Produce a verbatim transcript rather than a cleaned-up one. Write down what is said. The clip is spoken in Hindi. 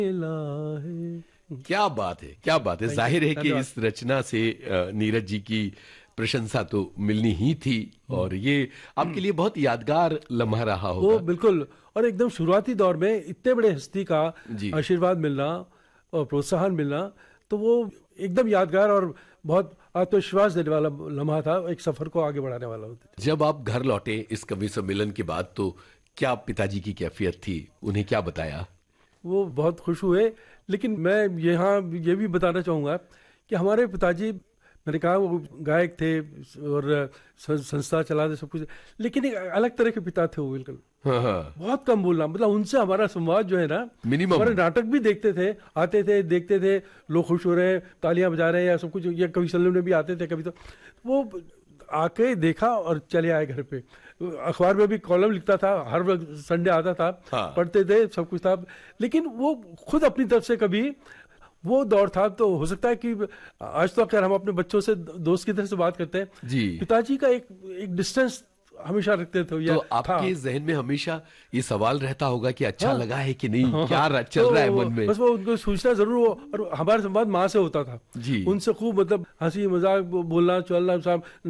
मिला है। क्या बात है, क्या बात है। Thank you, जाहिर है कि धन्यवाद। इस रचना से अ, नीरज जी की प्रशंसा तो मिलनी ही थी, और ये आपके लिए बहुत यादगार लम्हा रहा वो होगा। बिल्कुल, और एकदम शुरुआती दौर में इतने बड़े हस्ती का जी। आशीर्वाद मिलना और प्रोत्साहन मिलना, तो वो एकदम यादगार और बहुत आत्मविश्वास देने वाला लम्हा था, एक सफर को आगे बढ़ाने वाला होता था। जब आप घर लौटे इस कवि सम्मेलन के बाद, तो क्या पिताजी की कैफियत थी, उन्हें क्या बताया? वो बहुत खुश हुए, लेकिन मैं यहाँ ये भी बताना चाहूँगा कि हमारे पिताजी, मैंने कहा वो गायक थे और सं- संस्था चलाते सब कुछ, लेकिन एक अलग तरह के पिता थे वो, बिल्कुल हाँ हाँ। बहुत कम बोलना, मतलब उनसे हमारा संवाद जो है ना, मिनिमम। हमारे नाटक भी देखते थे, आते थे, देखते थे, लोग खुश हो रहे हैं, तालियां बजा रहे हैं या सब कुछ, या कभी सल्लम ने भी आते थे कभी, तो वो आके देखा और चले आए घर पे। अखबार में भी कॉलम लिखता था, हर वक्त संडे आता था, हाँ। पढ़ते थे, सब कुछ था, लेकिन वो खुद अपनी तरफ से कभी, वो दौर था, तो हो सकता है कि आज तो खैर हम अपने बच्चों से दोस्त की तरह से बात करते हैं, जी। पिताजी का एक एक डिस्टेंस हमेशा रखते थे, तो या था। आपके जहन में हमेशा ये सवाल रहता होगा कि अच्छा हाँ। लगा है कि नहीं, हाँ, क्या हाँ। र- चल तो रहा है वो- मन में। बस वो उनको सूचना जरूर हो, और हमारा संवाद माँ से होता था, जी। उनसे खूब मतलब हंसी मजाक बोलना चलना, सब